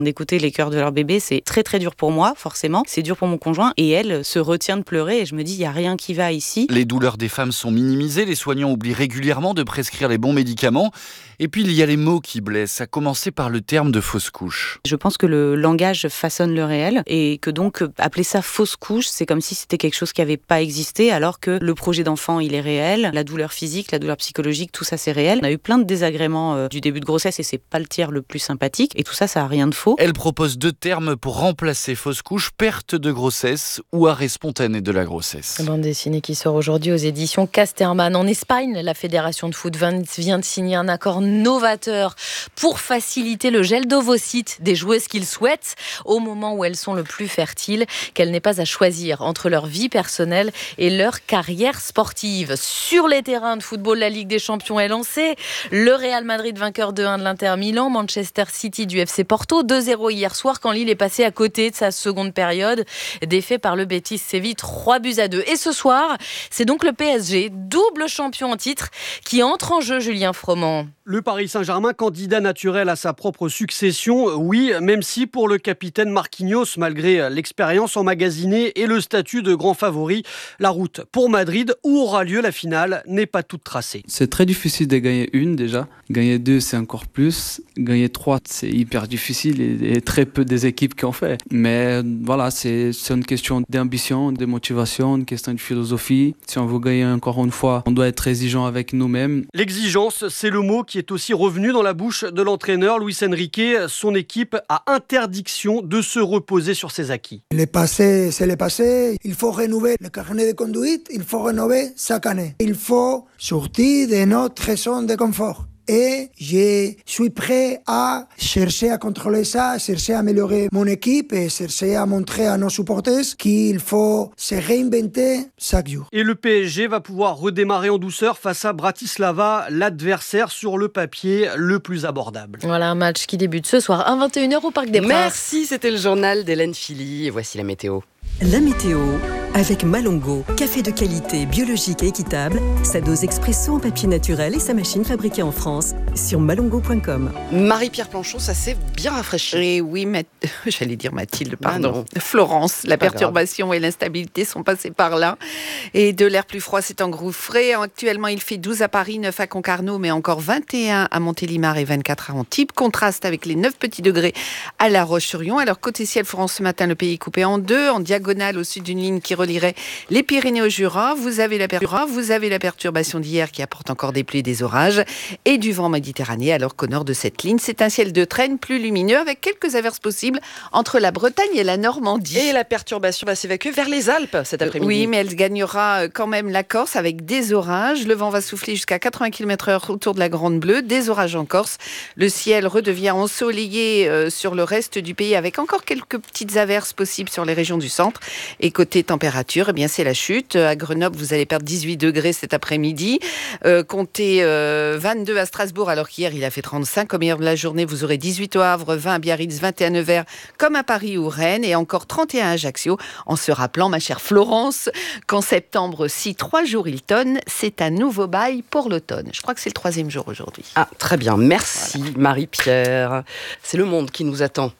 D'écouter les cœurs de leur bébé, c'est très très dur pour moi, forcément. C'est dur pour mon conjoint. Et elle se retient de pleurer et je me dis, il n'y a rien qui va ici. Les douleurs des femmes sont minimisées, les soignants oublient régulièrement de prescrire les bons médicaments. Et puis il y a les mots qui blessent, à commencer par le terme de fausse couche. Je pense que le langage façonne le réel et que donc appeler ça fausse couche, c'est comme si c'était quelque chose qui n'avait pas existé, alors que le projet d'enfant, il est réel. La douleur physique, la douleur psychologique, tout ça c'est réel. On a eu plein de désagréments du début de grossesse et c'est pas le tiers le plus sympathique. Et tout ça, ça a rien de faux. Elle propose 2 termes pour remplacer fausse couche, perte de grossesse ou arrêt spontané de la grossesse. Bande dessinée qui sort aujourd'hui aux éditions Casterman. En Espagne, la Fédération de foot vient de signer un accord novateur pour faciliter le gel d'ovocytes des joueuses qu'ils souhaitent au moment où elles sont le plus fertiles, qu'elles n'aient pas à choisir entre leur vie personnelle et leur carrière sportive. Sur les terrains de football, la Ligue des Champions est lancée. Le Real Madrid vainqueur 2-1 de l'Inter Milan, Manchester City du FC Porto, 2-0 hier soir quand Lille est passé à côté de sa seconde période, défait par le Betis Séville 3-2. Et ce soir, c'est donc le PSG, double champion en titre, qui entre en jeu, Julien Froment. Le Paris Saint-Germain, candidat naturel à sa propre succession, oui, même si pour le capitaine Marquinhos, malgré l'expérience emmagasinée et le statut de grand favori, la route pour Madrid, où aura lieu la finale, n'est pas toute tracée. C'est très difficile de gagner une déjà. Gagner 2, c'est encore plus. Gagner 3, c'est hyper difficile et très peu des équipes qui ont fait. Mais voilà, c'est une question d'ambition, de motivation, une question de philosophie. Si on veut gagner encore une fois, on doit être exigeant avec nous-mêmes. L'exigence, c'est le mot qui est aussi revenu dans la bouche de l'entraîneur Luis Enrique. Son équipe a interdiction de se reposer sur ses acquis. Le passé, c'est le passé. Il faut renouveler le carnet de conduite. Il faut rénover chaque année. Il faut sortir de notre zone de confort. Et je suis prêt à chercher à contrôler ça, chercher à améliorer mon équipe et chercher à montrer à nos supporters qu'il faut se réinventer chaque jour. Et le PSG va pouvoir redémarrer en douceur face à Bratislava, l'adversaire sur le papier le plus abordable. Voilà un match qui débute ce soir à 21h au Parc des Princes. Merci, c'était le journal d'Hélène Philly et voici la météo. La météo avec Malongo, café de qualité biologique et équitable, sa dose expresso en papier naturel et sa machine fabriquée en France sur malongo.com. Marie-Pierre Planchon, ça s'est bien rafraîchi. Et oui, j'allais dire Mathilde, pardon. Florence, la perturbation et l'instabilité sont passées par là. Et de l'air plus froid s'est engouffré. Actuellement, il fait 12 à Paris, 9 à Concarneau, mais encore 21 à Montélimar et 24 à Antibes. Contraste avec les 9 petits degrés à La Roche-sur-Yon. Alors, côté ciel, Florence, ce matin, le pays est coupé en deux, en diagonale au sud d'une ligne qui relierait les Pyrénées au Jura. Vous avez la perturbation d'hier qui apporte encore des pluies et des orages et du vent méditerranéen, alors qu'au nord de cette ligne, c'est un ciel de traîne plus lumineux avec quelques averses possibles entre la Bretagne et la Normandie. Et la perturbation va s'évacuer vers les Alpes cet après-midi. Oui, mais elle gagnera quand même la Corse avec des orages. Le vent va souffler jusqu'à 80 km/h autour de la Grande Bleue. Des orages en Corse. Le ciel redevient ensoleillé sur le reste du pays avec encore quelques petites averses possibles sur les régions du centre. Et côté température, eh bien, c'est la chute. À Grenoble, vous allez perdre 18 degrés cet après-midi. Comptez 22 à Strasbourg, alors qu'hier, il a fait 35. Au meilleur de la journée, vous aurez 18 au Havre, 20 à Biarritz, 21 à Nevers, comme à Paris ou Rennes, et encore 31 à Ajaccio. En se rappelant, ma chère Florence, qu'en septembre, si 3 jours il tonne, c'est un nouveau bail pour l'automne. Je crois que c'est le 3e jour aujourd'hui. Ah, très bien. Merci, voilà. Marie-Pierre. C'est le monde qui nous attend.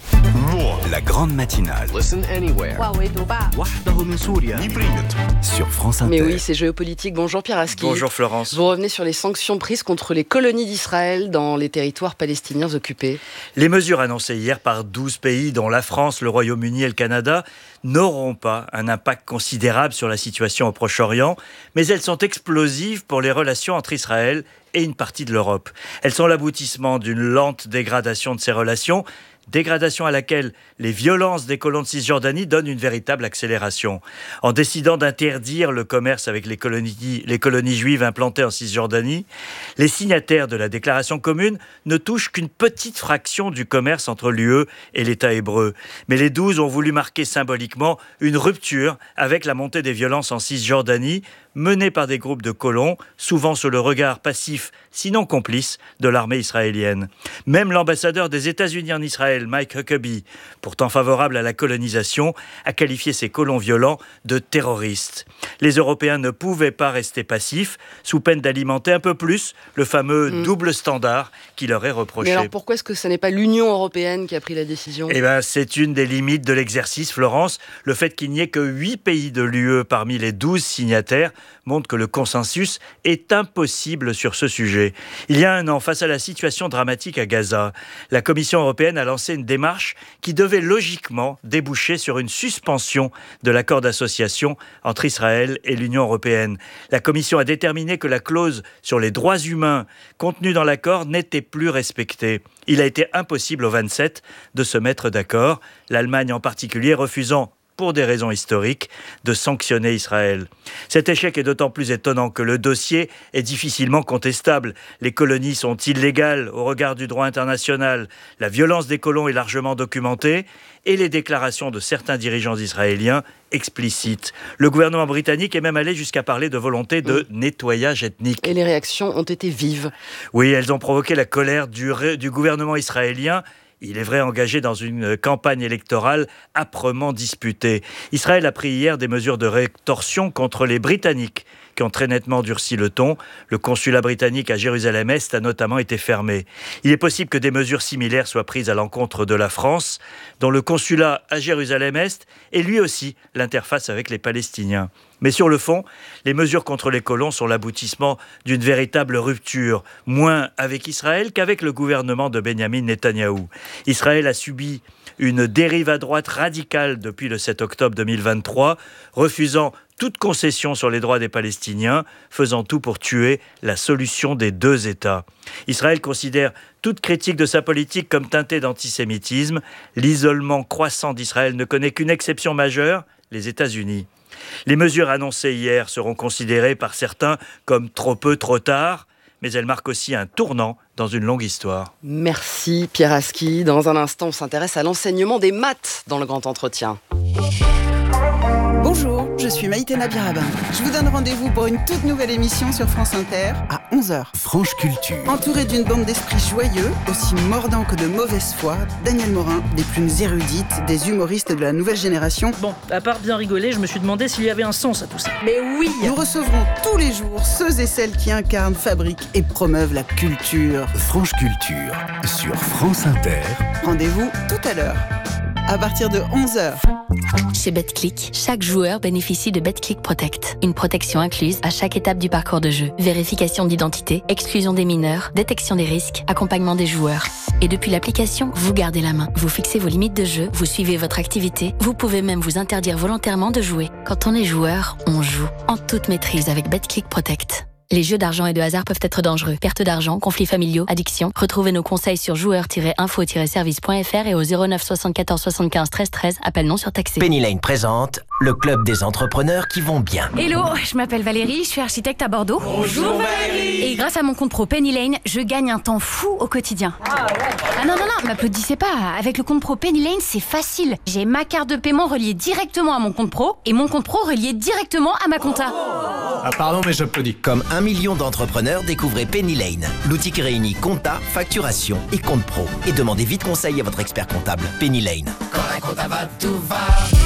La grande matinale. Listen anywhere. Sur France Inter. Mais oui, c'est géopolitique. Bonjour Pierre Aski. Bonjour Florence. Vous revenez sur les sanctions prises contre les colonies d'Israël dans les territoires palestiniens occupés. Les mesures annoncées hier par 12 pays, dont la France, le Royaume-Uni et le Canada, n'auront pas un impact considérable sur la situation au Proche-Orient, mais elles sont explosives pour les relations entre Israël et une partie de l'Europe. Elles sont l'aboutissement d'une lente dégradation de ces relations, dégradation à laquelle les violences des colons de Cisjordanie donnent une véritable accélération. En décidant d'interdire le commerce avec les colonies juives implantées en Cisjordanie, les signataires de la déclaration commune ne touchent qu'une petite fraction du commerce entre l'UE et l'État hébreu. Mais les 12 ont voulu marquer symboliquement une rupture avec la montée des violences en Cisjordanie, menés par des groupes de colons, souvent sous le regard passif, sinon complice, de l'armée israélienne. Même l'ambassadeur des États-Unis en Israël, Mike Huckabee, pourtant favorable à la colonisation, a qualifié ces colons violents de terroristes. Les Européens ne pouvaient pas rester passifs, sous peine d'alimenter un peu plus le fameux double standard qui leur est reproché. Mais alors pourquoi est-ce que ce n'est pas l'Union européenne qui a pris la décision ? C'est une des limites de l'exercice, Florence. Le fait qu'il n'y ait que 8 pays de l'UE parmi les 12 signataires montre que le consensus est impossible sur ce sujet. Il y a un an, face à la situation dramatique à Gaza, la Commission européenne a lancé une démarche qui devait logiquement déboucher sur une suspension de l'accord d'association entre Israël et l'Union européenne. La Commission a déterminé que la clause sur les droits humains contenue dans l'accord n'était plus respectée. Il a été impossible aux 27 de se mettre d'accord, l'Allemagne en particulier refusant, pour des raisons historiques, de sanctionner Israël. Cet échec est d'autant plus étonnant que le dossier est difficilement contestable. Les colonies sont illégales au regard du droit international, la violence des colons est largement documentée et les déclarations de certains dirigeants israéliens explicites. Le gouvernement britannique est même allé jusqu'à parler de volonté de nettoyage ethnique. Et les réactions ont été vives. Oui, elles ont provoqué la colère du gouvernement israélien. Il est vrai engagé dans une campagne électorale âprement disputée. Israël a pris hier des mesures de rétorsion contre les Britanniques qui ont très nettement durci le ton. Le consulat britannique à Jérusalem-Est a notamment été fermé. Il est possible que des mesures similaires soient prises à l'encontre de la France, dont le consulat à Jérusalem-Est est lui aussi l'interface avec les Palestiniens. Mais sur le fond, les mesures contre les colons sont l'aboutissement d'une véritable rupture, moins avec Israël qu'avec le gouvernement de Benyamin Netanyahou. Israël a subi une dérive à droite radicale depuis le 7 octobre 2023, refusant toute concession sur les droits des Palestiniens, faisant tout pour tuer la solution des deux États. Israël considère toute critique de sa politique comme teintée d'antisémitisme. L'isolement croissant d'Israël ne connaît qu'une exception majeure, les États-Unis. Les mesures annoncées hier seront considérées par certains comme trop peu, trop tard, mais elles marquent aussi un tournant dans une longue histoire. Merci Pierre Aski. Dans un instant, on s'intéresse à l'enseignement des maths dans le grand entretien. Bonjour, je suis Maïté Nabirabin. Je vous donne rendez-vous pour une toute nouvelle émission sur France Inter à 11h. Franche Culture. Entouré d'une bande d'esprits joyeux, aussi mordants que de mauvaise foi, Daniel Morin, des plumes érudites, des humoristes de la nouvelle génération. Bon, à part bien rigoler, je me suis demandé s'il y avait un sens à tout ça. Mais oui, nous recevrons tous les jours ceux et celles qui incarnent, fabriquent et promeuvent la culture. Franche Culture sur France Inter. Rendez-vous tout à l'heure, à partir de 11h. Chez BetClick, chaque joueur bénéficie de BetClick Protect. Une protection incluse à chaque étape du parcours de jeu. Vérification d'identité, exclusion des mineurs, détection des risques, accompagnement des joueurs. Et depuis l'application, vous gardez la main. Vous fixez vos limites de jeu, vous suivez votre activité, vous pouvez même vous interdire volontairement de jouer. Quand on est joueur, on joue. En toute maîtrise avec BetClick Protect. Les jeux d'argent et de hasard peuvent être dangereux. Perte d'argent, conflits familiaux, addiction. Retrouvez nos conseils sur joueurs-info-service.fr et au 09 74 75 13 13. Appel non surtaxé. Penny Lane présente le club des entrepreneurs qui vont bien. Hello, je m'appelle Valérie, je suis architecte à Bordeaux. Bonjour Valérie. Et grâce à mon compte pro Penny Lane, je gagne un temps fou au quotidien. Ah non, m'applaudissez pas. Avec le compte pro Penny Lane, c'est facile. J'ai ma carte de paiement reliée directement à mon compte pro et mon compte pro relié directement à ma compta. Ah pardon, mais j'applaudis. Comme 1 million d'entrepreneurs, découvrez Penny Lane, l'outil qui réunit compta, facturation et compte pro. Et demandez vite conseil à votre expert comptable. Penny Lane. Quand la compta va, tout va.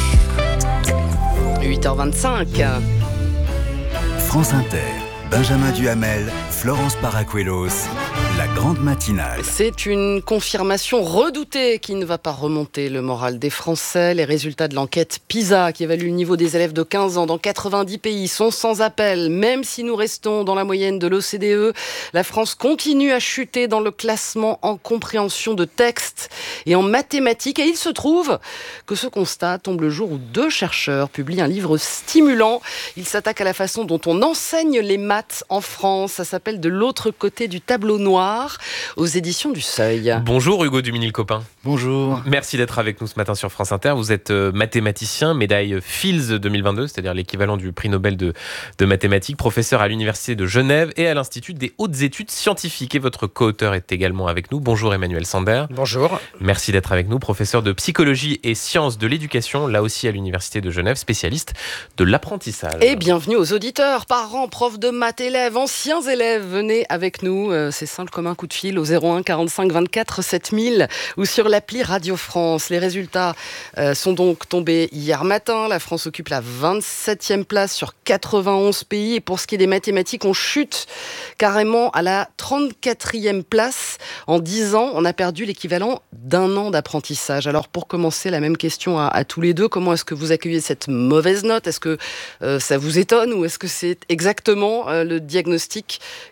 8h25. France Inter, Benjamin Duhamel, Florence Paracuelos, la grande matinale. C'est une confirmation redoutée qui ne va pas remonter le moral des Français. Les résultats de l'enquête PISA, qui évalue le niveau des élèves de 15 ans dans 90 pays, sont sans appel. Même si nous restons dans la moyenne de l'OCDE, la France continue à chuter dans le classement en compréhension de texte et en mathématiques. Et il se trouve que ce constat tombe le jour où 2 chercheurs publient un livre stimulant. Ils s'attaquent à la façon dont on enseigne les maths en France. Ça s'appelle « De l'autre côté du tableau noir ». Noir aux éditions du Seuil. Bonjour Hugo Duminil-Copin. Bonjour. Merci d'être avec nous ce matin sur France Inter. Vous êtes mathématicien, médaille Fields 2022, c'est-à-dire l'équivalent du prix Nobel de mathématiques, professeur à l'Université de Genève et à l'Institut des hautes études scientifiques. Et votre co-auteur est également avec nous. Bonjour Emmanuel Sander. Bonjour. Merci d'être avec nous, professeur de psychologie et sciences de l'éducation, là aussi à l'Université de Genève, spécialiste de l'apprentissage. Et bienvenue aux auditeurs, parents, profs de maths, élèves, anciens élèves. Venez avec nous, c'est simple comme un coup de fil au 01 45 24 7000 ou sur l'appli Radio France. Les résultats sont donc tombés hier matin. La France occupe la 27e place sur 91 pays. Et pour ce qui est des mathématiques, on chute carrément à la 34e place. En 10 ans, on a perdu l'équivalent d'un an d'apprentissage. Alors pour commencer, la même question à tous les deux. Comment est-ce que vous accueillez cette mauvaise note ? Est-ce que ça vous étonne ou est-ce que c'est exactement le diagnostic